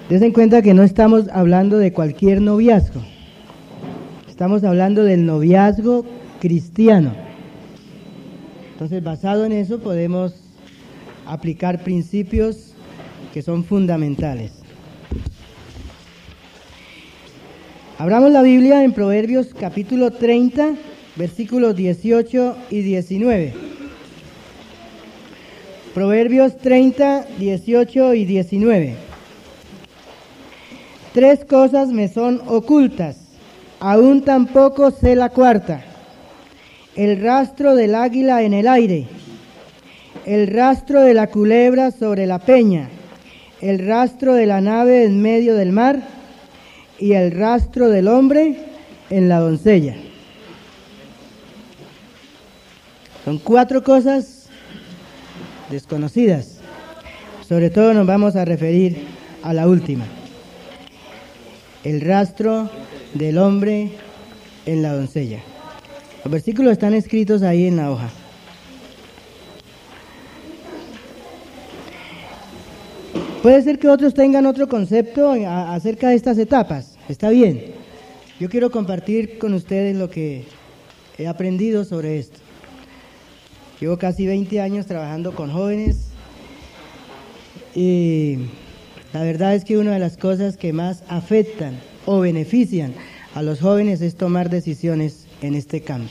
Dense en cuenta que no estamos hablando de cualquier noviazgo. Estamos hablando del noviazgo cristiano. Entonces, basado en eso, podemos aplicar principios que son fundamentales. Abramos la Biblia en Proverbios capítulo 30, versículos 18 y 19. Proverbios 30, 18 y 19. 3 cosas me son ocultas, aún tampoco sé la cuarta. El rastro del águila en el aire, el rastro de la culebra sobre la peña, el rastro de la nave en medio del mar y el rastro del hombre en la doncella. Son 4 cosas desconocidas. Sobre todo nos vamos a referir a la última. El rastro del hombre en la doncella. Los versículos están escritos ahí en la hoja. Puede ser que otros tengan otro concepto acerca de estas etapas. Está bien. Yo quiero compartir con ustedes lo que he aprendido sobre esto. Llevo casi 20 años trabajando con jóvenes y la verdad es que una de las cosas que más afectan o benefician a los jóvenes es tomar decisiones en este campo.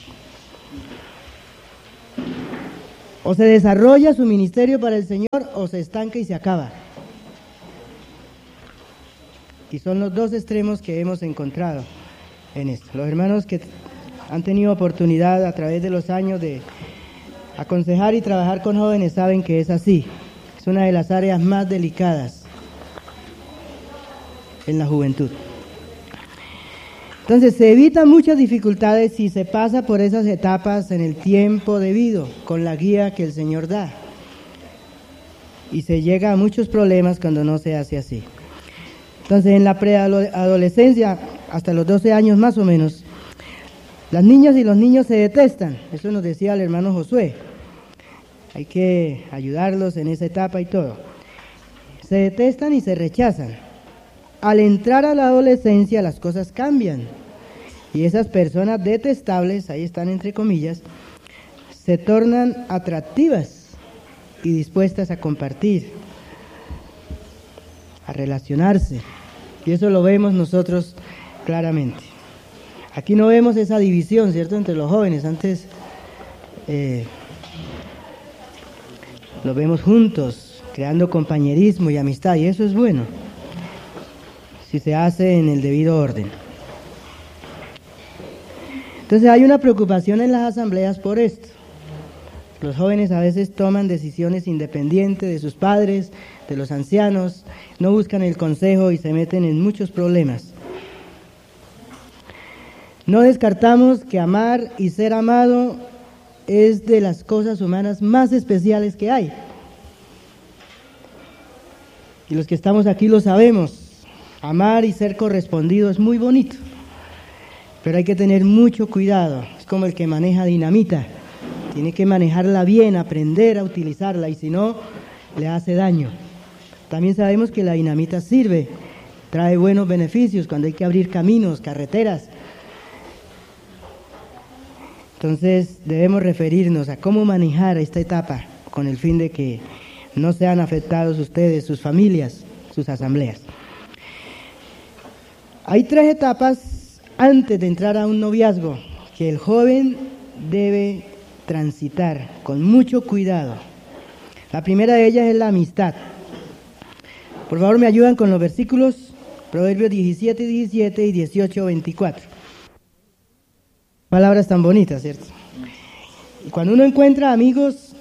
O se desarrolla su ministerio para el Señor o se estanca y se acaba. Y son los 2 extremos que hemos encontrado en esto. Los hermanos que han tenido oportunidad a través de los años de aconsejar y trabajar con jóvenes saben que es así. Es una de las áreas más delicadas en la juventud. Entonces se evitan muchas dificultades si se pasa por esas etapas en el tiempo debido, con la guía que el Señor da. Y se llega a muchos problemas cuando no se hace así. Entonces en la preadolescencia, hasta los 12 años más o menos, las niñas y los niños se detestan. Eso nos decía el hermano Josué. Hay que ayudarlos en esa etapa y todo. Se detestan y se rechazan. Al entrar a la adolescencia las cosas cambian. Y esas personas detestables, ahí están entre comillas, se tornan atractivas y dispuestas a compartir, a relacionarse. Y eso lo vemos nosotros claramente. Aquí no vemos esa división, ¿cierto?, entre los jóvenes. Antes los vemos juntos, creando compañerismo y amistad, y eso es bueno, si se hace en el debido orden. Entonces hay una preocupación en las asambleas por esto. Los jóvenes a veces toman decisiones independientes de sus padres, de los ancianos, no buscan el consejo y se meten en muchos problemas. No descartamos que amar y ser amado es de las cosas humanas más especiales que hay. Y los que estamos aquí lo sabemos. Amar y ser correspondido es muy bonito, pero hay que tener mucho cuidado. Es como el que maneja dinamita. Tiene que manejarla bien, aprender a utilizarla, y si no, le hace daño. También sabemos que la dinamita sirve, trae buenos beneficios cuando hay que abrir caminos, carreteras. Entonces debemos referirnos a cómo manejar esta etapa con el fin de que no sean afectados ustedes, sus familias, sus asambleas. Hay 3 etapas antes de entrar a un noviazgo que el joven debe transitar con mucho cuidado. La primera de ellas es la amistad. Por favor, me ayudan con los versículos, Proverbios 17, 17 y 18, 24. Palabras tan bonitas, ¿cierto? Y cuando uno encuentra amigos,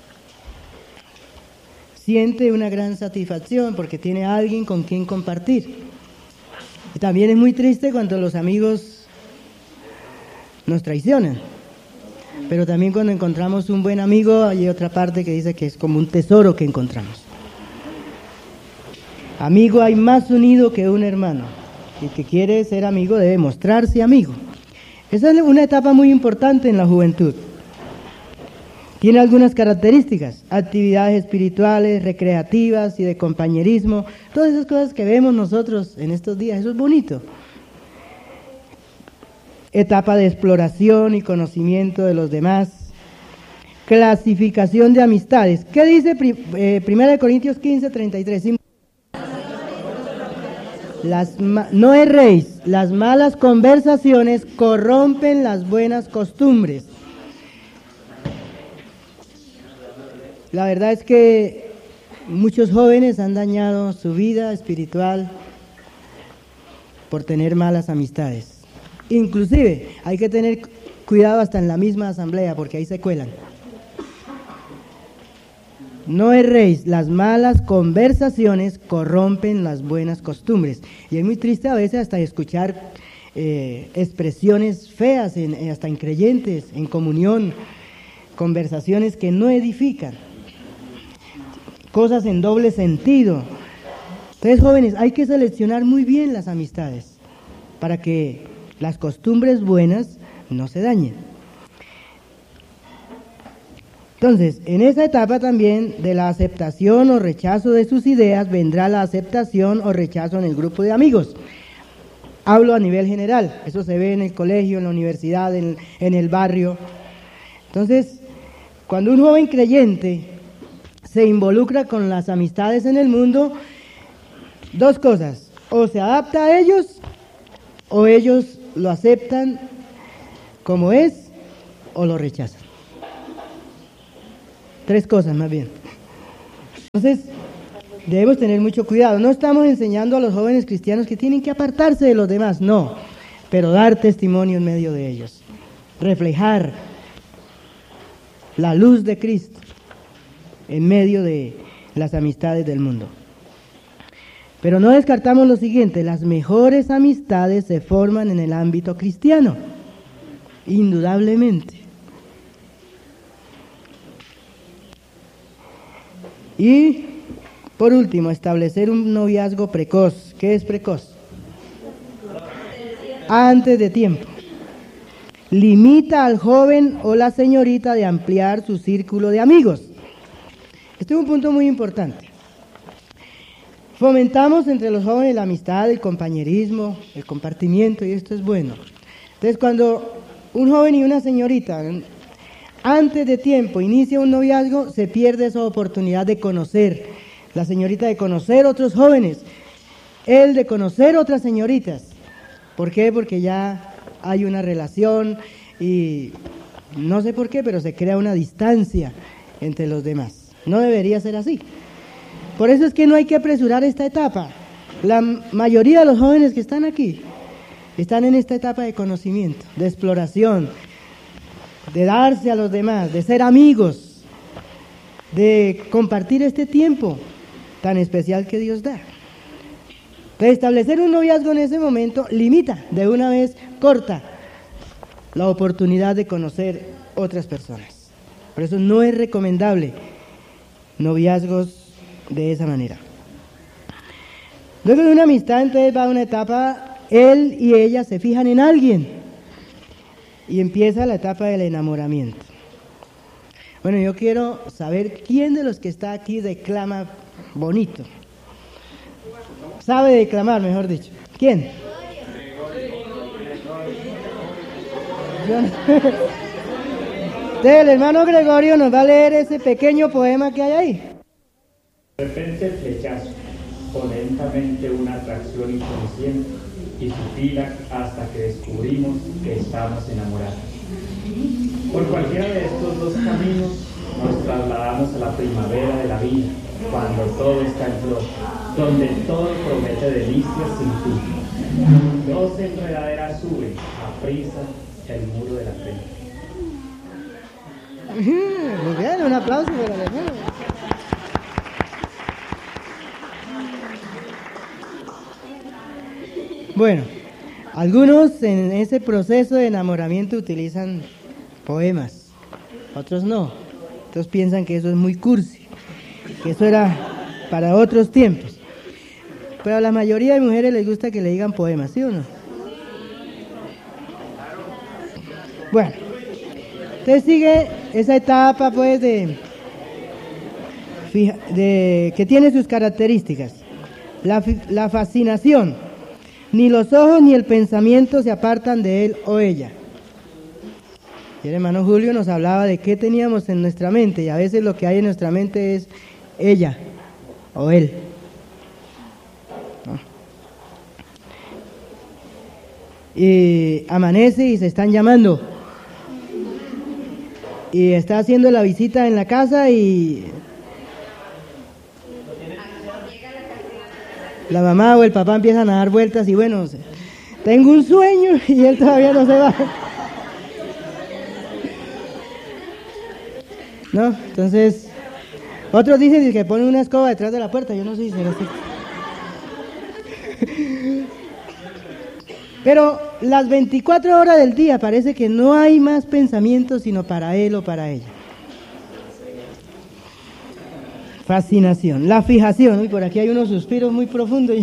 siente una gran satisfacción porque tiene a alguien con quien compartir. Y también es muy triste cuando los amigos nos traicionan. Pero también cuando encontramos un buen amigo, hay otra parte que dice que es como un tesoro que encontramos. Amigo hay más unido que un hermano. El que quiere ser amigo debe mostrarse amigo. Esa es una etapa muy importante en la juventud. Tiene algunas características: actividades espirituales, recreativas y de compañerismo, todas esas cosas que vemos nosotros en estos días, eso es bonito. Etapa de exploración y conocimiento de los demás. Clasificación de amistades. ¿Qué dice 1 Corintios 15, 33? No erréis, las malas conversaciones corrompen las buenas costumbres. La verdad es que muchos jóvenes han dañado su vida espiritual por tener malas amistades. Inclusive hay que tener cuidado hasta en la misma asamblea, porque ahí se cuelan. No erréis, las malas conversaciones corrompen las buenas costumbres. Y es muy triste a veces hasta escuchar expresiones feas, hasta en creyentes, en comunión, conversaciones que no edifican, cosas en doble sentido. Entonces, jóvenes, hay que seleccionar muy bien las amistades para que las costumbres buenas no se dañen. Entonces, en esa etapa también de la aceptación o rechazo de sus ideas, vendrá la aceptación o rechazo en el grupo de amigos. Hablo a nivel general, eso se ve en el colegio, en la universidad, en el barrio. Entonces, cuando un joven creyente se involucra con las amistades en el mundo, dos cosas: o se adapta a ellos, o ellos lo aceptan como es, o lo rechazan. Tres cosas más bien. Entonces, debemos tener mucho cuidado. No estamos enseñando a los jóvenes cristianos que tienen que apartarse de los demás, no, pero dar testimonio en medio de ellos, reflejar la luz de Cristo en medio de las amistades del mundo. Pero no descartamos lo siguiente: las mejores amistades se forman en el ámbito cristiano, indudablemente. Y, por último, establecer un noviazgo precoz. ¿Qué es precoz? Antes de tiempo. Limita al joven o la señorita de ampliar su círculo de amigos. Este es un punto muy importante. Fomentamos entre los jóvenes la amistad, el compañerismo, el compartimiento, y esto es bueno. Entonces, cuando un joven y una señorita antes de tiempo inicia un noviazgo, se pierde esa oportunidad de conocer, la señorita de conocer otros jóvenes, él de conocer otras señoritas. ¿Por qué? Porque ya hay una relación y no sé por qué, pero se crea una distancia entre los demás. No debería ser así. Por eso es que no hay que apresurar esta etapa. La mayoría de los jóvenes que están aquí están en esta etapa de conocimiento, de exploración, de darse a los demás, de ser amigos, de compartir este tiempo tan especial que Dios da. Entonces, establecer un noviazgo en ese momento limita, de una vez corta, la oportunidad de conocer otras personas. Por eso no es recomendable noviazgos de esa manera. Luego de una amistad, entonces va a una etapa, él y ella se fijan en alguien y empieza la etapa del enamoramiento. Bueno, yo quiero saber quién de los que está aquí declama bonito. Sabe declamar, mejor dicho. ¿Quién? Entonces, el hermano Gregorio nos va a leer ese pequeño poema que hay ahí. De repente el flechazo, o lentamente una atracción inconsciente, y supila hasta que descubrimos que estamos enamorados. Por cualquiera de estos dos caminos nos trasladamos a la primavera de la vida, cuando todo está en flor, donde todo promete delicias sin fin. Dos enredaderas suben a prisa el muro de la fe. Muy bien, un aplauso para el hermano. Bueno, algunos en ese proceso de enamoramiento utilizan poemas, otros no. Otros piensan que eso es muy cursi, que eso era para otros tiempos. Pero a la mayoría de mujeres les gusta que le digan poemas, ¿sí o no? Bueno, entonces sigue esa etapa pues que tiene sus características. La fascinación. Ni los ojos ni el pensamiento se apartan de él o ella. Y el hermano Julio nos hablaba de qué teníamos en nuestra mente, y a veces lo que hay en nuestra mente es ella o él. ¿No? Y amanece y se están llamando. Y está haciendo la visita en la casa y la mamá o el papá empiezan a dar vueltas y bueno, tengo un sueño y él todavía no se va. ¿No? Entonces, otros dicen que ponen una escoba detrás de la puerta, yo no sé si será así. Pero las 24 horas del día parece que no hay más pensamientos sino para él o para ella. Fascinación, la fijación, y por aquí hay unos suspiros muy profundos.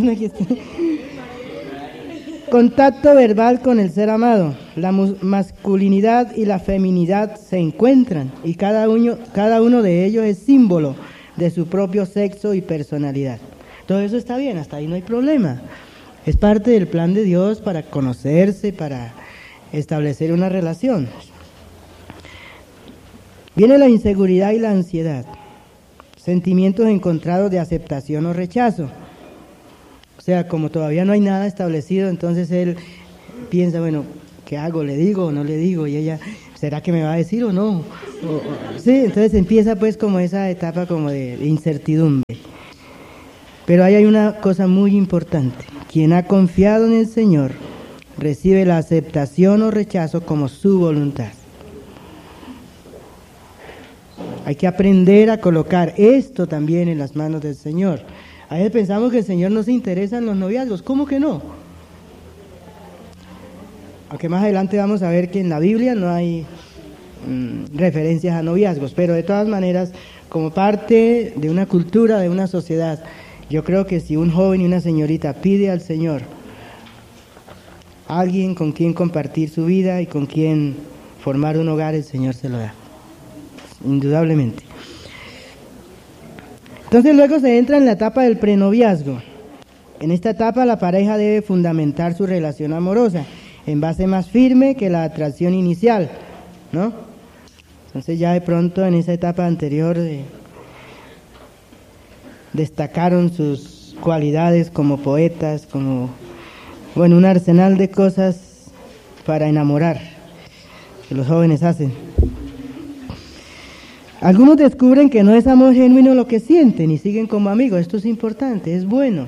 Contacto verbal con el ser amado. La masculinidad y la feminidad se encuentran y cada uno de ellos es símbolo de su propio sexo y personalidad. Todo eso está bien, hasta ahí no hay problema. Es parte del plan de Dios para conocerse, para establecer una relación. Viene la inseguridad y la ansiedad. Sentimientos encontrados de aceptación o rechazo. O sea, como todavía no hay nada establecido, entonces él piensa, bueno, ¿qué hago? ¿Le digo o no le digo? Y ella, ¿será que me va a decir o no? Sí, entonces empieza pues como esa etapa como de incertidumbre. Pero ahí hay una cosa muy importante. Quien ha confiado en el Señor recibe la aceptación o rechazo como su voluntad. Hay que aprender a colocar esto también en las manos del Señor. A veces pensamos que el Señor no se interesa en los noviazgos. ¿Cómo que no? Aunque más adelante vamos a ver que en la Biblia no hay referencias a noviazgos, pero de todas maneras, como parte de una cultura, de una sociedad, yo creo que si un joven y una señorita pide al Señor alguien con quien compartir su vida y con quien formar un hogar, el Señor se lo da. Indudablemente. Entonces luego se entra en la etapa del prenoviazgo. En esta etapa la pareja debe fundamentar su relación amorosa en base más firme que la atracción inicial, ¿no? Entonces ya de pronto en esa etapa anterior destacaron sus cualidades como poetas, como, bueno, un arsenal de cosas para enamorar que los jóvenes hacen. Algunos descubren que no es amor genuino lo que sienten y siguen como amigos. Esto es importante, es bueno.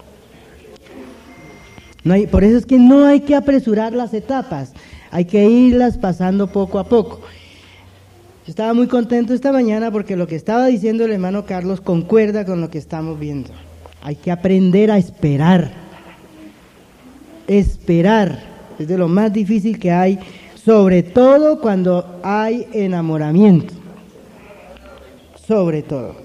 Por eso es que no hay que apresurar las etapas, hay que irlas pasando poco a poco. Yo estaba muy contento esta mañana porque lo que estaba diciendo el hermano Carlos concuerda con lo que estamos viendo. Hay que aprender a esperar. Esperar es de lo más difícil que hay, sobre todo cuando hay enamoramiento. Sobre todo.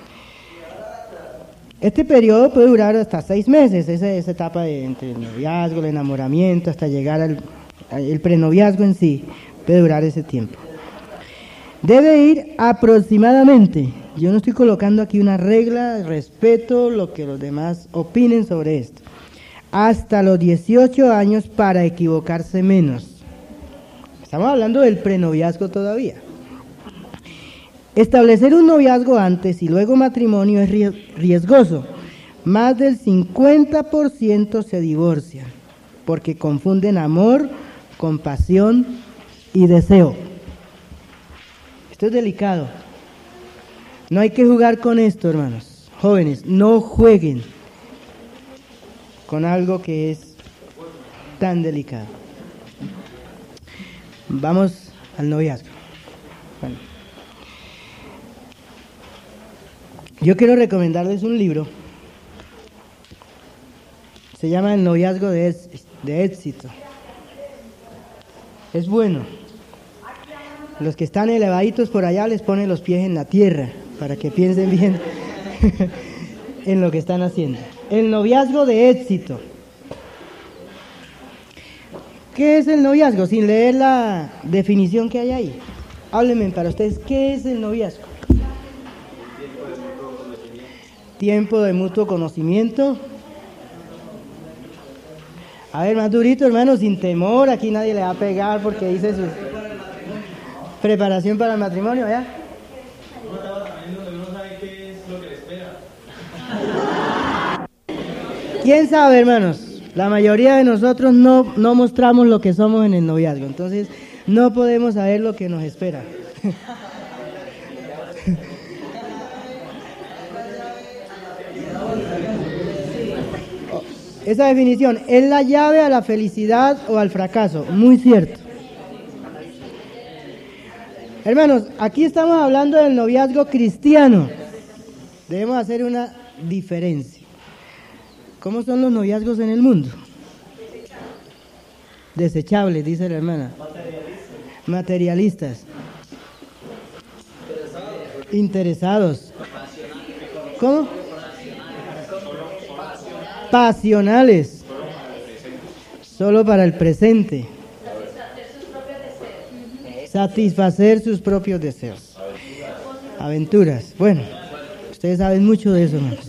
Este periodo puede durar hasta 6 meses, esa etapa entre el noviazgo, el enamoramiento, hasta llegar al prenoviazgo en sí, puede durar ese tiempo. Debe ir aproximadamente, yo no estoy colocando aquí una regla, respeto lo que los demás opinen sobre esto, hasta los 18 años para equivocarse menos. Estamos hablando del prenoviazgo todavía. Establecer un noviazgo antes y luego matrimonio es riesgoso. Más del 50% se divorcian porque confunden amor, compasión y deseo. Esto es delicado. No hay que jugar con esto, hermanos. Jóvenes, no jueguen con algo que es tan delicado. Vamos al noviazgo. Bueno. Yo quiero recomendarles un libro, se llama El noviazgo de éxito. Es bueno. Los que están elevaditos por allá les ponen los pies en la tierra para que piensen bien en lo que están haciendo. El noviazgo de éxito. ¿Qué es el noviazgo? Sin leer la definición que hay ahí. Háblenme para ustedes, ¿qué es el noviazgo? Tiempo de mutuo conocimiento. A ver, más durito, hermano, sin temor, aquí nadie le va a pegar porque dice su preparación para el matrimonio, ¿ya? ¿Quién sabe, hermanos? La mayoría de nosotros no mostramos lo que somos en el noviazgo, entonces no podemos saber lo que nos espera. Esa definición es la llave a la felicidad o al fracaso, muy cierto. Hermanos, aquí estamos hablando del noviazgo cristiano. Debemos hacer una diferencia. ¿Cómo son los noviazgos en el mundo? Desechables, dice la hermana. Materialistas. Interesados. ¿Cómo? Pasionales. Solo para el presente. Satisfacer sus propios deseos. Aventuras. Bueno, ustedes saben mucho de eso, hermanos.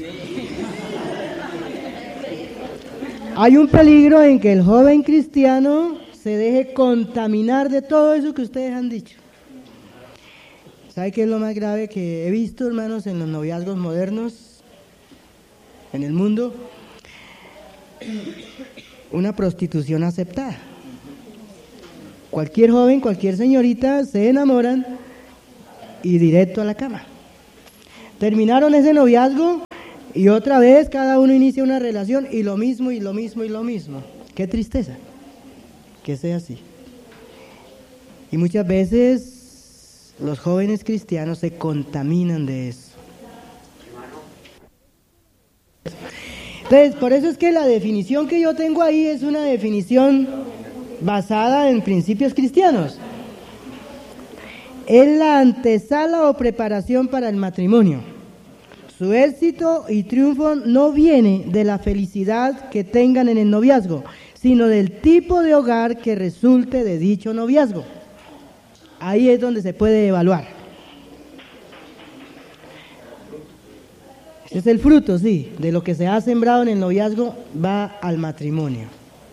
Hay un peligro en que el joven cristiano se deje contaminar de todo eso que ustedes han dicho. ¿Sabe qué es lo más grave que he visto, hermanos, en los noviazgos modernos, en el mundo? Una prostitución aceptada. Cualquier joven, cualquier señorita se enamoran y directo a la cama. Terminaron ese noviazgo y otra vez cada uno inicia una relación y lo mismo, y lo mismo, y lo mismo. Qué tristeza que sea así. Y muchas veces los jóvenes cristianos se contaminan de eso. Entonces, por eso es que la definición que yo tengo ahí es una definición basada en principios cristianos. Es la antesala o preparación para el matrimonio. Su éxito y triunfo no viene de la felicidad que tengan en el noviazgo, sino del tipo de hogar que resulte de dicho noviazgo. Ahí es donde se puede evaluar. Es el fruto, sí, de lo que se ha sembrado en el noviazgo va al matrimonio.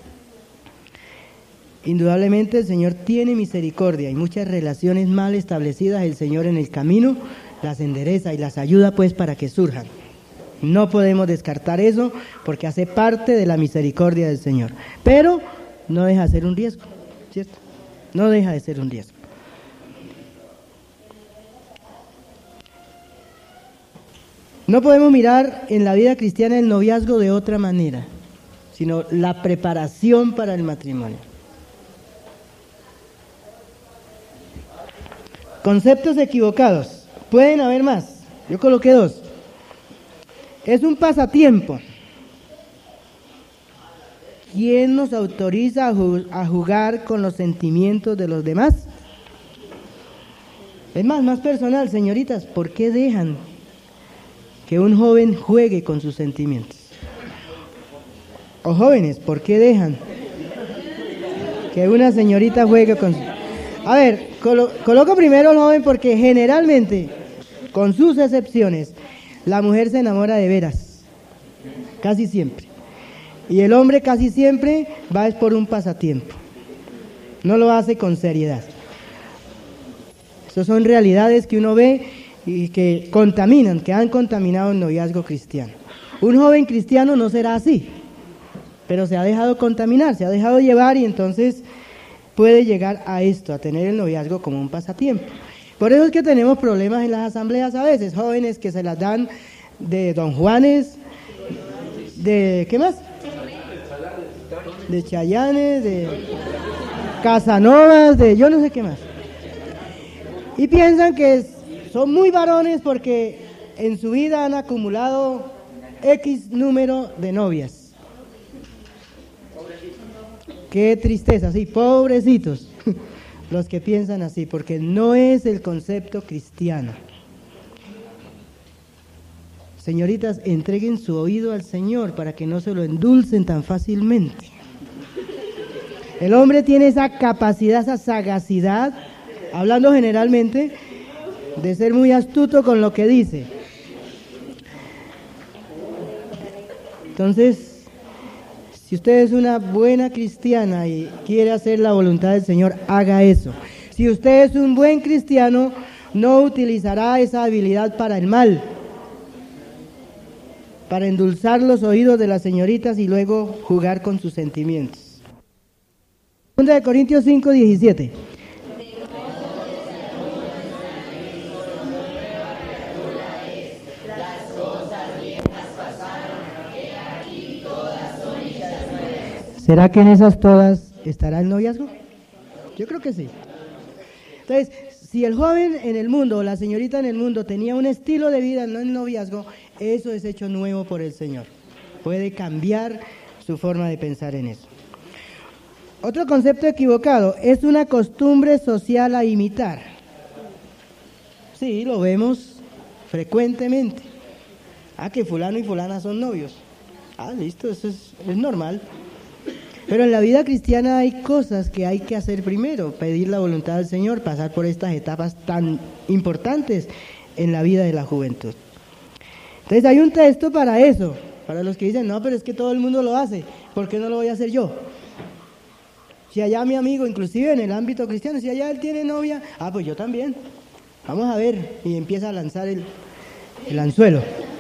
Indudablemente el Señor tiene misericordia y muchas relaciones mal establecidas el Señor en el camino las endereza y las ayuda pues para que surjan. No podemos descartar eso porque hace parte de la misericordia del Señor. Pero no deja de ser un riesgo, ¿cierto? No deja de ser un riesgo. No podemos mirar en la vida cristiana el noviazgo de otra manera, sino la preparación para el matrimonio. Conceptos equivocados. Pueden haber más. Yo coloqué 2. Es un pasatiempo. ¿Quién nos autoriza a jugar con los sentimientos de los demás? Es más personal, señoritas. ¿Por qué dejan que un joven juegue con sus sentimientos? O jóvenes, ¿por qué dejan que una señorita juegue con sus... A ver, coloco primero al joven porque generalmente, con sus excepciones, la mujer se enamora de veras, casi siempre. Y el hombre casi siempre va es por un pasatiempo, no lo hace con seriedad. Esas son realidades que uno ve y que contaminan, que han contaminado el noviazgo cristiano. Un joven cristiano no será así, pero se ha dejado contaminar, se ha dejado llevar y entonces puede llegar a esto, a tener el noviazgo como un pasatiempo. Por eso es que tenemos problemas en las asambleas a veces, jóvenes que se las dan de Don Juanes, de ¿qué más? De Chayanes, de Casanovas, de yo no sé qué más. Y piensan que son muy varones porque en su vida han acumulado X número de novias. Qué tristeza, sí, pobrecitos los que piensan así, porque no es el concepto cristiano. Señoritas, entreguen su oído al Señor para que no se lo endulcen tan fácilmente. El hombre tiene esa capacidad, esa sagacidad hablando generalmente, de ser muy astuto con lo que dice. Entonces, si usted es una buena cristiana y quiere hacer la voluntad del Señor, haga eso. Si usted es un buen cristiano, no utilizará esa habilidad para el mal, para endulzar los oídos de las señoritas y luego jugar con sus sentimientos. 2 Corintios 5:17. ¿Será que en esas todas estará el noviazgo? Yo creo que sí. Entonces, si el joven en el mundo o la señorita en el mundo tenía un estilo de vida, no el noviazgo, eso es hecho nuevo por el Señor. Puede cambiar su forma de pensar en eso. Otro concepto equivocado, es una costumbre social a imitar. Sí, lo vemos frecuentemente. Que fulano y fulana son novios. Listo, eso es normal. Pero en la vida cristiana hay cosas que hay que hacer primero, pedir la voluntad del Señor, pasar por estas etapas tan importantes en la vida de la juventud. Entonces hay un texto para eso, para los que dicen, no, pero es que todo el mundo lo hace, ¿por qué no lo voy a hacer yo? Si allá mi amigo, inclusive en el ámbito cristiano, si allá él tiene novia, pues yo también, vamos a ver, y empieza a lanzar el anzuelo.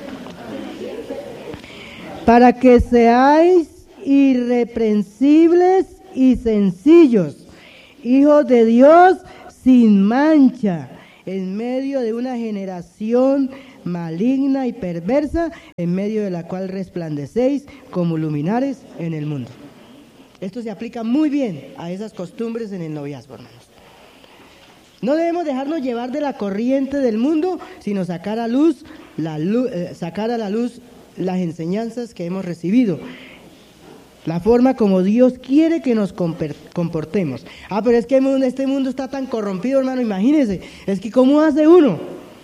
Para que seáis irreprensibles y sencillos, hijos de Dios sin mancha, en medio de una generación maligna y perversa, en medio de la cual resplandecéis como luminares en el mundo. Esto se aplica muy bien a esas costumbres en el noviazgo, hermanos. No debemos dejarnos llevar de la corriente del mundo, sino sacar a la luz las enseñanzas que hemos recibido. La forma como Dios quiere que nos comportemos. Pero es que este mundo está tan corrompido, hermano, imagínense. Es que ¿cómo hace uno?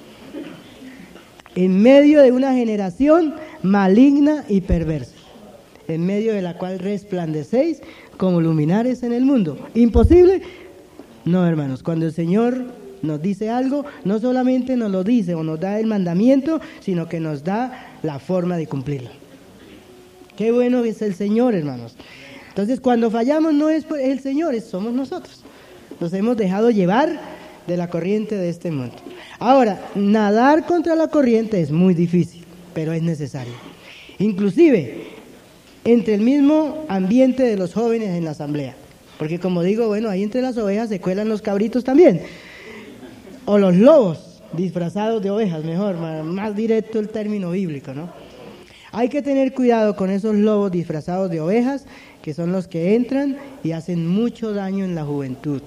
En medio de una generación maligna y perversa, en medio de la cual resplandecéis como luminares en el mundo. ¿Imposible? No, hermanos. Cuando el Señor nos dice algo, no solamente nos lo dice o nos da el mandamiento, sino que nos da la forma de cumplirlo. Qué bueno es el Señor, hermanos. Entonces, cuando fallamos no es el Señor, somos nosotros. Nos hemos dejado llevar de la corriente de este mundo. Ahora, nadar contra la corriente es muy difícil, pero es necesario. Inclusive, entre el mismo ambiente de los jóvenes en la asamblea. Porque como digo, ahí entre las ovejas se cuelan los cabritos también. O los lobos disfrazados de ovejas, mejor, más directo el término bíblico, ¿no? Hay que tener cuidado con esos lobos disfrazados de ovejas, que son los que entran y hacen mucho daño en la juventud.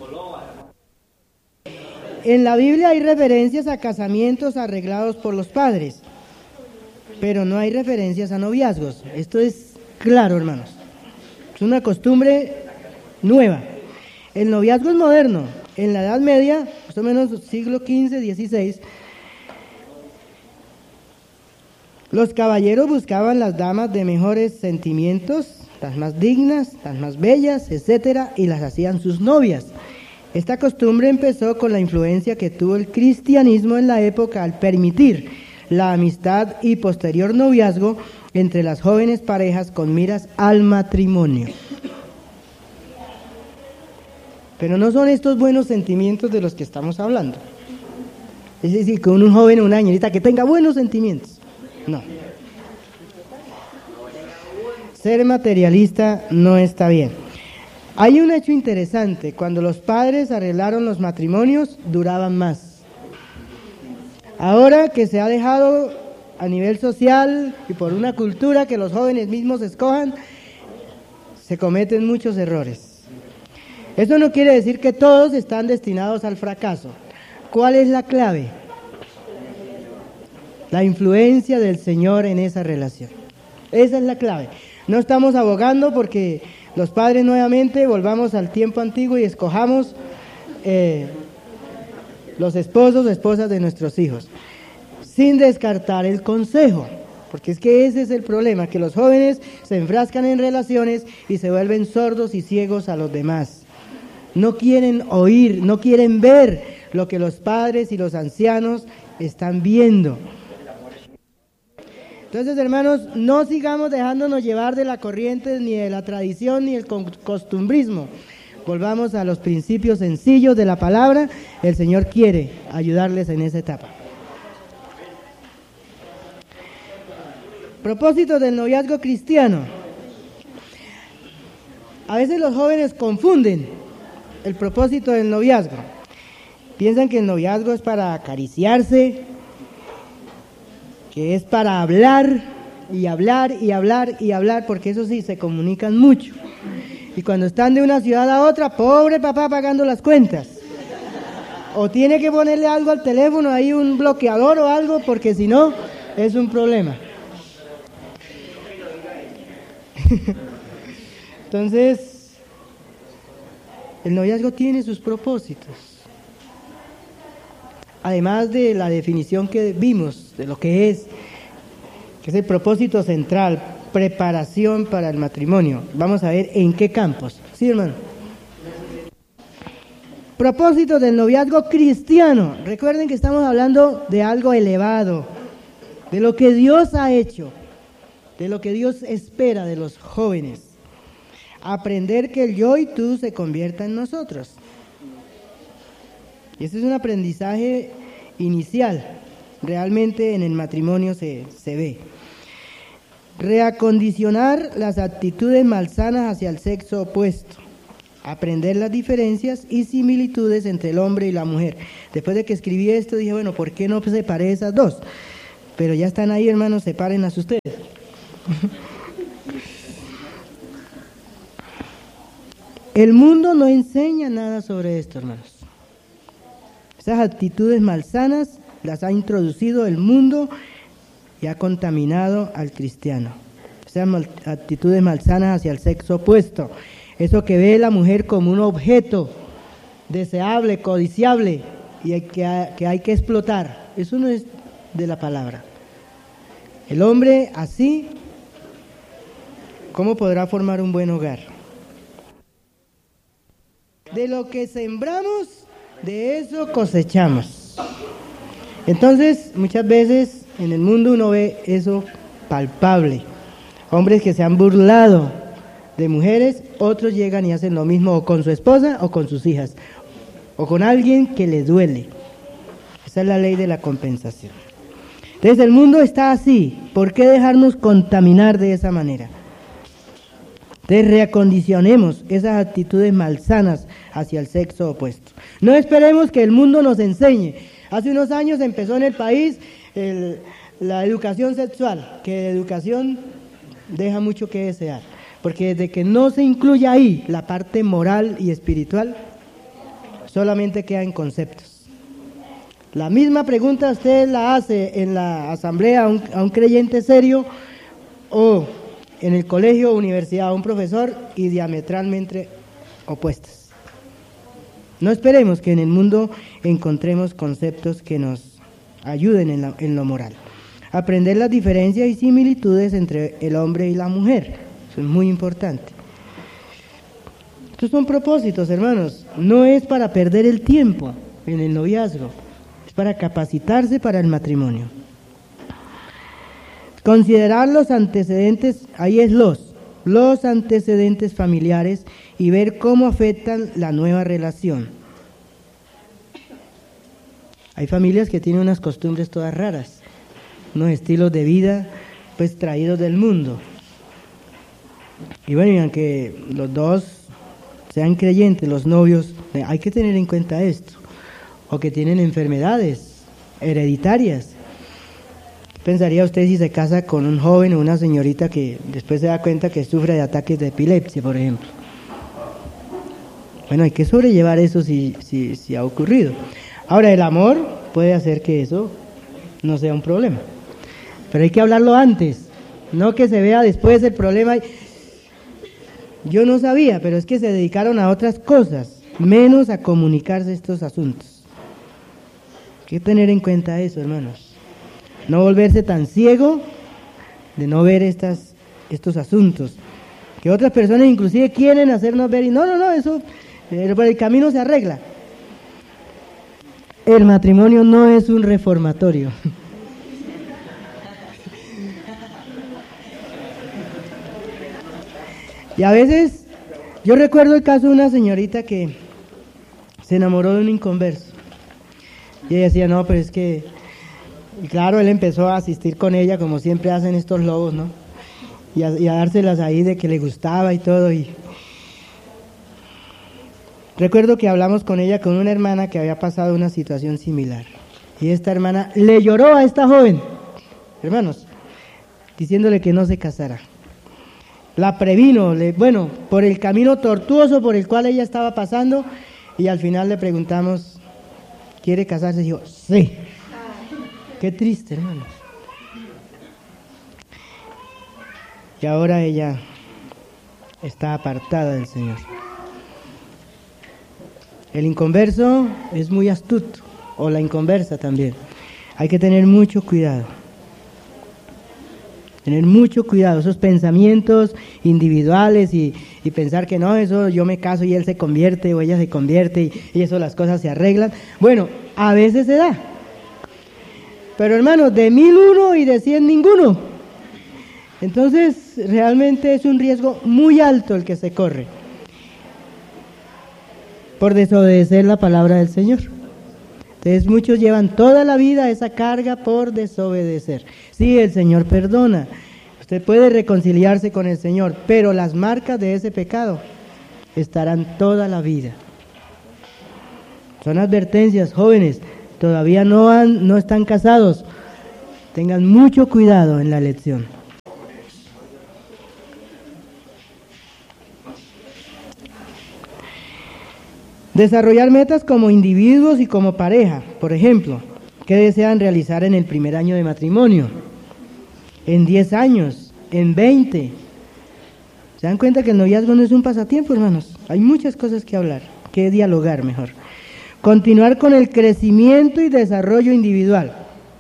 En la Biblia hay referencias a casamientos arreglados por los padres, pero no hay referencias a noviazgos. Esto es claro, hermanos. Es una costumbre nueva. El noviazgo es moderno. En la Edad Media, más o menos siglo XV, XVI, los caballeros buscaban las damas de mejores sentimientos, las más dignas, las más bellas, etcétera, y las hacían sus novias. Esta costumbre empezó con la influencia que tuvo el cristianismo en la época al permitir la amistad y posterior noviazgo entre las jóvenes parejas con miras al matrimonio. Pero no son estos buenos sentimientos de los que estamos hablando. Es decir, que un joven o una señorita que tenga buenos sentimientos. No. Ser materialista no está bien. Hay un hecho interesante. Cuando los padres arreglaron los matrimonios, duraban más. Ahora que se ha dejado a nivel social y por una cultura que los jóvenes mismos escojan, se cometen muchos errores. Eso no quiere decir que todos están destinados al fracaso. ¿Cuál es la clave? La influencia del Señor en esa relación. Esa es la clave. No estamos abogando porque los padres nuevamente volvamos al tiempo antiguo y escojamos los esposos o esposas de nuestros hijos, sin descartar el consejo. Porque es que ese es el problema, que los jóvenes se enfrascan en relaciones y se vuelven sordos y ciegos a los demás. No quieren oír, no quieren ver lo que los padres y los ancianos están viendo. Entonces, hermanos, no sigamos dejándonos llevar de la corriente, ni de la tradición, ni del costumbrismo. Volvamos a los principios sencillos de la palabra. El Señor quiere ayudarles en esa etapa. Propósito del noviazgo cristiano. A veces los jóvenes confunden el propósito del noviazgo. Piensan que el noviazgo es para acariciarse, que es para hablar y hablar y hablar y hablar, porque eso sí, se comunican mucho. Y cuando están de una ciudad a otra, pobre papá pagando las cuentas. O tiene que ponerle algo al teléfono, ahí un bloqueador o algo, porque si no, es un problema. Entonces, el noviazgo tiene sus propósitos. Además de la definición que vimos de lo que es el propósito central, preparación para el matrimonio. Vamos a ver en qué campos. Sí, hermano. Propósito del noviazgo cristiano. Recuerden que estamos hablando de algo elevado, de lo que Dios ha hecho, de lo que Dios espera de los jóvenes. Aprender que el yo y tú se convierta en nosotros. Y ese es un aprendizaje inicial. Realmente en el matrimonio se ve. Reacondicionar las actitudes malsanas hacia el sexo opuesto. Aprender las diferencias y similitudes entre el hombre y la mujer. Después de que escribí esto dije, bueno, ¿por qué no separé esas dos? Pero ya están ahí, hermanos, sepárenlas ustedes. El mundo no enseña nada sobre esto, hermanos. Esas actitudes malsanas las ha introducido el mundo y ha contaminado al cristiano. Esas actitudes malsanas hacia el sexo opuesto. Eso que ve la mujer como un objeto deseable, codiciable y que hay que explotar. Eso no es de la palabra. El hombre así, ¿cómo podrá formar un buen hogar? De lo que sembramos, de eso cosechamos. Entonces, muchas veces en el mundo uno ve eso palpable. Hombres que se han burlado de mujeres, otros llegan y hacen lo mismo o con su esposa o con sus hijas, o con alguien que les duele. Esa es la ley de la compensación. Entonces el mundo está así, ¿por qué dejarnos contaminar de esa manera? Entonces reacondicionemos esas actitudes malsanas hacia el sexo opuesto. No esperemos que el mundo nos enseñe. Hace unos años empezó en el país la educación sexual, que educación deja mucho que desear, porque desde que no se incluye ahí la parte moral y espiritual, solamente queda en conceptos. La misma pregunta usted la hace en la asamblea a un creyente serio o en el colegio o universidad a un profesor y diametralmente opuestas. No esperemos que en el mundo encontremos conceptos que nos ayuden en lo moral. Aprender las diferencias y similitudes entre el hombre y la mujer. Eso es muy importante. Estos son propósitos, hermanos. No es para perder el tiempo en el noviazgo. Es para capacitarse para el matrimonio. Considerar los antecedentes, ahí es los antecedentes familiares y ver cómo afectan la nueva relación. Hay familias que tienen unas costumbres todas raras, unos estilos de vida pues traídos del mundo. Y bueno, y aunque los dos sean creyentes, los novios, hay que tener en cuenta esto. O que tienen enfermedades hereditarias. ¿Pensaría usted si se casa con un joven o una señorita que después se da cuenta que sufre de ataques de epilepsia, por ejemplo? Bueno, hay que sobrellevar eso si ha ocurrido. Ahora, el amor puede hacer que eso no sea un problema. Pero hay que hablarlo antes, no que se vea después el problema. Yo no sabía, pero es que se dedicaron a otras cosas, menos a comunicarse estos asuntos. Hay que tener en cuenta eso, hermanos. No volverse tan ciego de no ver estos asuntos. Que otras personas inclusive quieren hacernos ver y no, eso por el camino se arregla. el matrimonio no es un reformatorio. Y a veces, yo recuerdo el caso de una señorita que se enamoró de un inconverso. Y ella decía, no, pero es que... Y claro, él empezó a asistir con ella, como siempre hacen estos lobos, ¿no? Y a dárselas ahí de que le gustaba y todo. Y recuerdo que hablamos con ella, con una hermana que había pasado una situación similar. Y esta hermana le lloró a esta joven, hermanos, diciéndole que no se casara. La previno, bueno, por el camino tortuoso por el cual ella estaba pasando, y al final le preguntamos, ¿quiere casarse? Y dijo, sí. Qué triste, hermanos. Y ahora ella está apartada del Señor. El inconverso es muy astuto, o la inconversa también. Hay que tener mucho cuidado. Tener mucho cuidado, esos pensamientos individuales y pensar que no, eso yo me caso y él se convierte o ella se convierte y eso las cosas se arreglan. Bueno, a veces se da. Pero hermanos, de 1001 y de 100 ninguno. Entonces, realmente es un riesgo muy alto el que se corre por desobedecer la palabra del Señor. Entonces, muchos llevan toda la vida esa carga por desobedecer. Sí, el Señor perdona. Usted puede reconciliarse con el Señor, pero las marcas de ese pecado estarán toda la vida. Son advertencias, jóvenes. Todavía no están casados, tengan mucho cuidado en la elección. Desarrollar metas como individuos y como pareja, por ejemplo, ¿qué desean realizar en el primer año de matrimonio? En 10 años, en 20. ¿Se dan cuenta que el noviazgo no es un pasatiempo, hermanos? Hay muchas cosas que hablar, que dialogar mejor. Continuar con el crecimiento y desarrollo individual.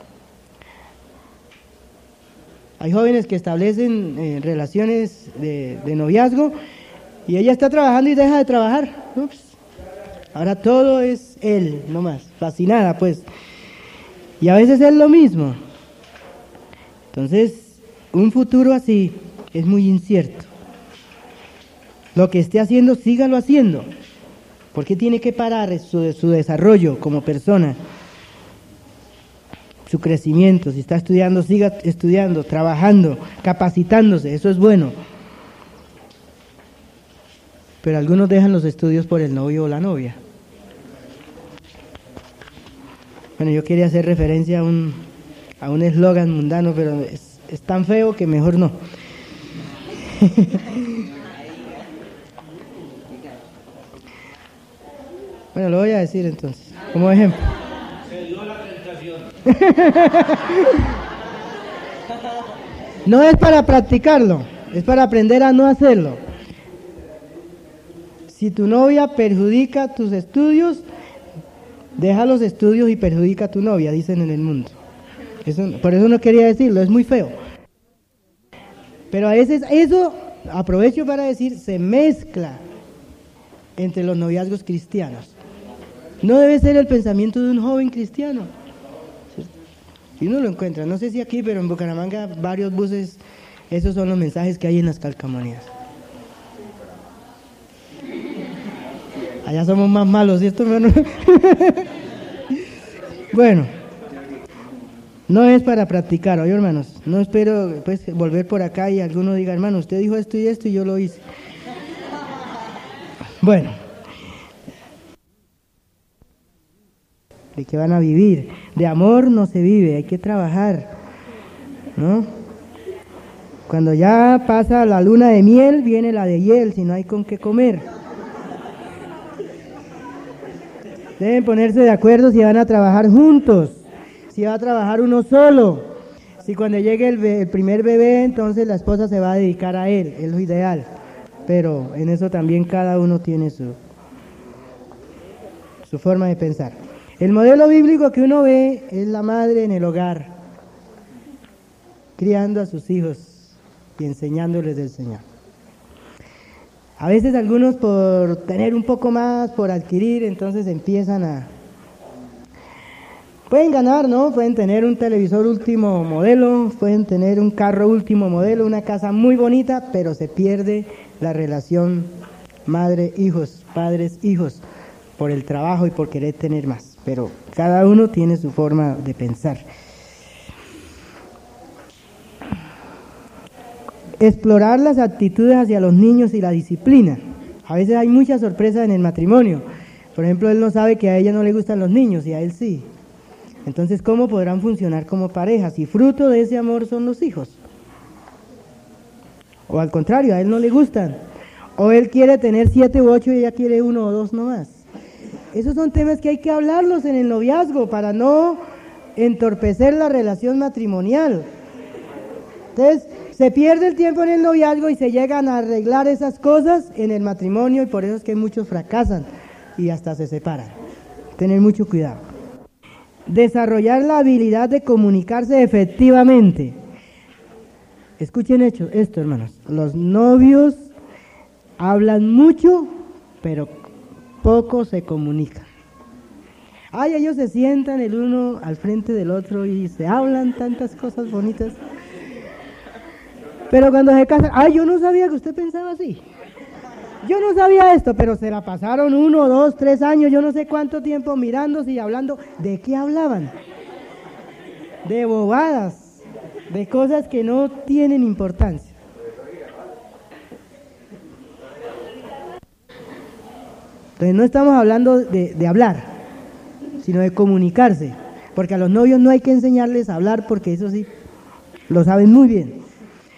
Hay jóvenes que establecen relaciones de noviazgo y ella está trabajando y deja de trabajar. Ups. Ahora todo es él, nomás, fascinada pues. Y a veces es lo mismo. Entonces, un futuro así es muy incierto. Lo que esté haciendo, sígalo haciendo. ¿Por qué tiene que parar su desarrollo como persona? Su crecimiento. Si está estudiando, siga estudiando, trabajando, capacitándose. Eso es bueno. Pero algunos dejan los estudios por el novio o la novia. Bueno, yo quería hacer referencia a un eslogan mundano, pero es tan feo que mejor no. Bueno, lo voy a decir entonces, como ejemplo. Se dio la tentación. No es para practicarlo, es para aprender a no hacerlo. Si tu novia perjudica tus estudios, deja los estudios y perjudica a tu novia, dicen en el mundo. Por eso no quería decirlo, es muy feo. Pero a veces eso, aprovecho para decir, se mezcla entre los noviazgos cristianos. No debe ser el pensamiento de un joven cristiano. Si uno lo encuentra, no sé si aquí, pero en Bucaramanga varios buses, esos son los mensajes que hay en las calcamonías. Allá somos más malos, ¿cierto, hermano? Bueno, no es para practicar, oye, hermanos. No espero pues volver por acá y alguno diga, hermano, usted dijo esto y yo lo hice. Bueno. ¿De qué van a vivir? De amor no se vive, hay que trabajar, ¿no? Cuando ya pasa la luna de miel, viene la de hiel, si no hay con qué comer. Deben ponerse de acuerdo si van a trabajar juntos, si va a trabajar uno solo. Si cuando llegue el primer bebé, entonces la esposa se va a dedicar a él, es lo ideal. Pero en eso también cada uno tiene su forma de pensar. El modelo bíblico que uno ve es la madre en el hogar, criando a sus hijos y enseñándoles del Señor. A veces algunos por tener un poco más, por adquirir, entonces empiezan Pueden ganar, ¿no? Pueden tener un televisor último modelo, pueden tener un carro último modelo, una casa muy bonita, pero se pierde la relación madre-hijos, padres-hijos, por el trabajo y por querer tener más. Pero cada uno tiene su forma de pensar. Explorar las actitudes hacia los niños y la disciplina. A veces hay muchas sorpresas en el matrimonio. Por ejemplo, él no sabe que a ella no le gustan los niños y a él sí. Entonces, ¿cómo podrán funcionar como pareja si fruto de ese amor son los hijos? O al contrario, a él no le gustan. O él quiere tener 7 u 8 y ella quiere 1 o 2 nomás. Esos son temas que hay que hablarlos en el noviazgo para no entorpecer la relación matrimonial. Entonces, se pierde el tiempo en el noviazgo y se llegan a arreglar esas cosas en el matrimonio y por eso es que muchos fracasan y hasta se separan. Tener mucho cuidado. Desarrollar la habilidad de comunicarse efectivamente. Escuchen esto, hermanos. Los novios hablan mucho, pero poco se comunican. Ellos se sientan el uno al frente del otro y se hablan tantas cosas bonitas. Pero cuando se casan, yo no sabía que usted pensaba así. Yo no sabía esto, pero se la pasaron 1, 2, 3 años, yo no sé cuánto tiempo mirándose y hablando. ¿De qué hablaban? De bobadas, de cosas que no tienen importancia. Entonces no estamos hablando de hablar, sino de comunicarse, porque a los novios no hay que enseñarles a hablar, porque eso sí, lo saben muy bien.